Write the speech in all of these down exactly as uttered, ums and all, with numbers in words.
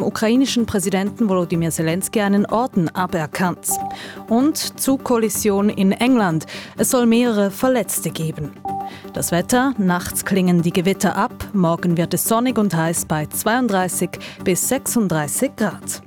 ukrainischen Präsidenten Volodymyr Zelensky einen Orden aberkannt. Und Zugkollision in England. Es soll mehrere Verletzte geben. Das Wetter: Nachts klingen die Gewitter ab, morgen wird es sonnig und heiß bei zweiunddreißig bis sechsunddreißig Grad.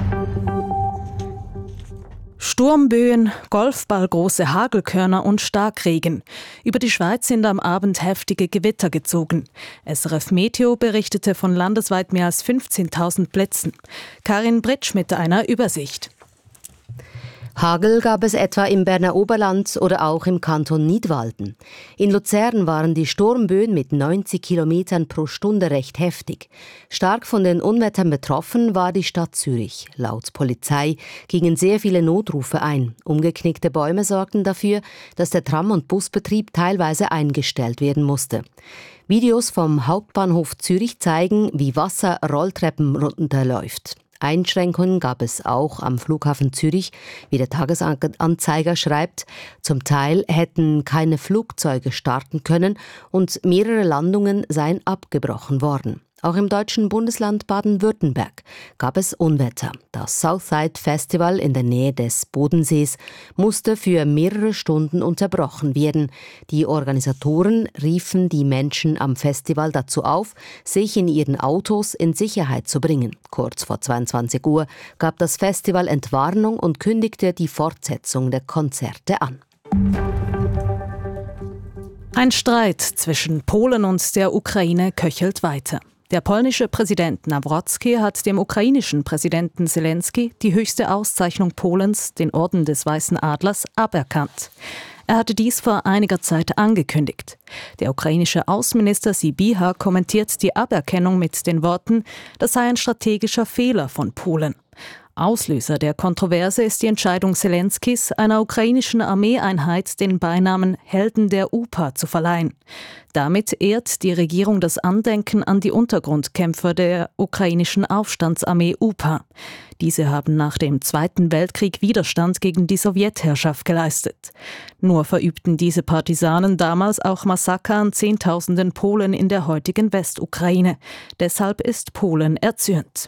Sturmböen, golfballgroße Hagelkörner und Starkregen. Über die Schweiz sind am Abend heftige Gewitter gezogen. S R F Meteo berichtete von landesweit mehr als fünfzehntausend Blitzen. Karin Britsch mit einer Übersicht. Hagel gab es etwa im Berner Oberland oder auch im Kanton Nidwalden. In Luzern waren die Sturmböen mit neunzig Kilometern pro Stunde recht heftig. Stark von den Unwettern betroffen war die Stadt Zürich. Laut Polizei gingen sehr viele Notrufe ein. Umgeknickte Bäume sorgten dafür, dass der Tram- und Busbetrieb teilweise eingestellt werden musste. Videos vom Hauptbahnhof Zürich zeigen, wie Wasser Rolltreppen runterläuft. Einschränkungen gab es auch am Flughafen Zürich, wie der Tagesanzeiger schreibt. Zum Teil hätten keine Flugzeuge starten können und mehrere Landungen seien abgebrochen worden. Auch im deutschen Bundesland Baden-Württemberg gab es Unwetter. Das Southside Festival in der Nähe des Bodensees musste für mehrere Stunden unterbrochen werden. Die Organisatoren riefen die Menschen am Festival dazu auf, sich in ihren Autos in Sicherheit zu bringen. Kurz vor zweiundzwanzig Uhr gab das Festival Entwarnung und kündigte die Fortsetzung der Konzerte an. Ein Streit zwischen Polen und der Ukraine köchelt weiter. Der polnische Präsident Nawrocki hat dem ukrainischen Präsidenten Zelensky die höchste Auszeichnung Polens, den Orden des Weißen Adlers, aberkannt. Er hatte dies vor einiger Zeit angekündigt. Der ukrainische Außenminister Sybiha kommentiert die Aberkennung mit den Worten, das sei ein strategischer Fehler von Polen. Auslöser der Kontroverse ist die Entscheidung Zelenskys, einer ukrainischen Armeeeinheit den Beinamen Helden der U P A zu verleihen. Damit ehrt die Regierung das Andenken an die Untergrundkämpfer der ukrainischen Aufstandsarmee U P A. Diese haben nach dem Zweiten Weltkrieg Widerstand gegen die Sowjetherrschaft geleistet. Nur verübten diese Partisanen damals auch Massaker an Zehntausenden Polen in der heutigen Westukraine. Deshalb ist Polen erzürnt.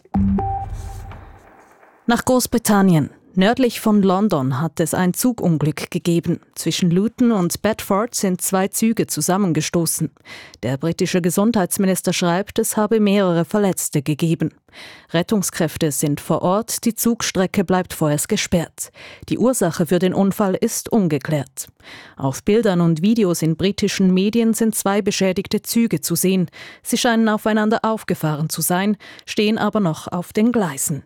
Nach Großbritannien. Nördlich von London hat es ein Zugunglück gegeben. Zwischen Luton und Bedford sind zwei Züge zusammengestoßen. Der britische Gesundheitsminister schreibt, es habe mehrere Verletzte gegeben. Rettungskräfte sind vor Ort, die Zugstrecke bleibt vorerst gesperrt. Die Ursache für den Unfall ist ungeklärt. Auf Bildern und Videos in britischen Medien sind zwei beschädigte Züge zu sehen. Sie scheinen aufeinander aufgefahren zu sein, stehen aber noch auf den Gleisen.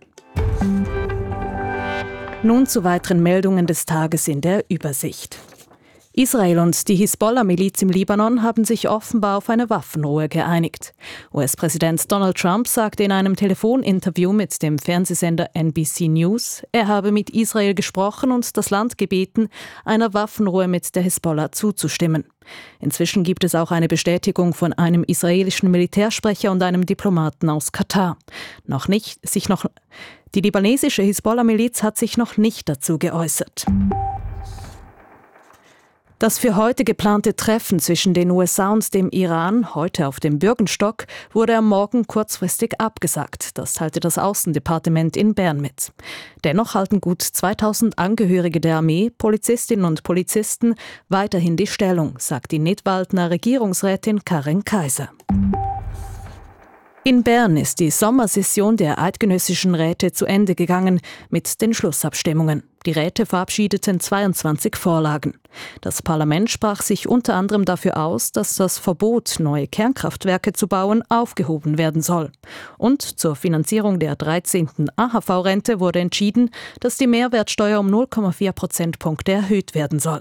Nun zu weiteren Meldungen des Tages in der Übersicht. Israel und die Hisbollah-Miliz im Libanon haben sich offenbar auf eine Waffenruhe geeinigt. U S-Präsident Donald Trump sagte in einem Telefoninterview mit dem Fernsehsender N B C News, er habe mit Israel gesprochen und das Land gebeten, einer Waffenruhe mit der Hisbollah zuzustimmen. Inzwischen gibt es auch eine Bestätigung von einem israelischen Militärsprecher und einem Diplomaten aus Katar. Noch nicht, sich noch, die libanesische Hisbollah-Miliz hat sich noch nicht dazu geäußert. Das für heute geplante Treffen zwischen den U S A und dem Iran, heute auf dem Bürgenstock, wurde am Morgen kurzfristig abgesagt. Das teilte das Außendepartement in Bern mit. Dennoch halten gut zweitausend Angehörige der Armee, Polizistinnen und Polizisten weiterhin die Stellung, sagt die Nidwaldner Regierungsrätin Karin Kaiser. In Bern ist die Sommersession der Eidgenössischen Räte zu Ende gegangen mit den Schlussabstimmungen. Die Räte verabschiedeten zweiundzwanzig Vorlagen. Das Parlament sprach sich unter anderem dafür aus, dass das Verbot, neue Kernkraftwerke zu bauen, aufgehoben werden soll. Und zur Finanzierung der dreizehnten A H V-Rente wurde entschieden, dass die Mehrwertsteuer um null Komma vier Prozentpunkte erhöht werden soll.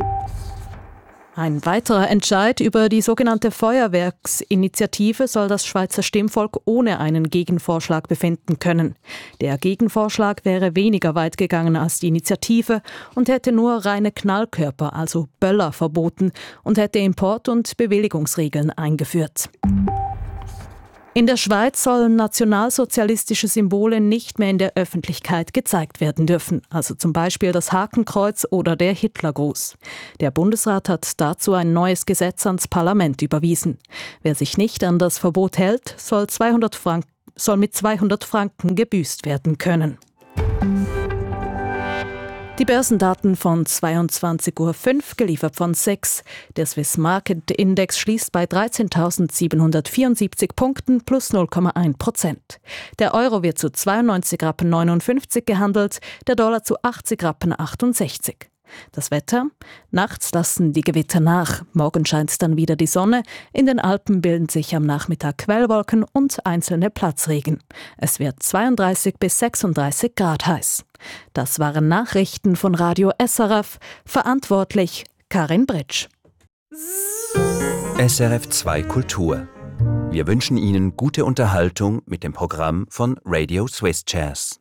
Ein weiterer Entscheid über die sogenannte Feuerwerksinitiative soll das Schweizer Stimmvolk ohne einen Gegenvorschlag befinden können. Der Gegenvorschlag wäre weniger weit gegangen als die Initiative und hätte nur reine Knallkörper, also Böller, verboten und hätte Import- und Bewilligungsregeln eingeführt. In der Schweiz sollen nationalsozialistische Symbole nicht mehr in der Öffentlichkeit gezeigt werden dürfen, also zum Beispiel das Hakenkreuz oder der Hitlergruß. Der Bundesrat hat dazu ein neues Gesetz ans Parlament überwiesen. Wer sich nicht an das Verbot hält, soll zweihundert Franken soll mit zweihundert Franken gebüßt werden können. Die Börsendaten von zweiundzwanzig Uhr fünf, geliefert von S E X. Der Swiss Market Index schließt bei dreizehntausendsiebenhundertvierundsiebzig Punkten plus null Komma eins Prozent. Der Euro wird zu zweiundneunzig Rappen neunundfünfzig gehandelt, der Dollar zu achtzig Rappen achtundsechzig. Das Wetter? Nachts lassen die Gewitter nach. Morgen scheint dann wieder die Sonne. In den Alpen bilden sich am Nachmittag Quellwolken und einzelne Platzregen. Es wird zweiunddreißig bis sechsunddreißig Grad heiß. Das waren Nachrichten von Radio S R F. Verantwortlich Karin Britsch. S R F zwei Kultur. Wir wünschen Ihnen gute Unterhaltung mit dem Programm von Radio Swiss Jazz.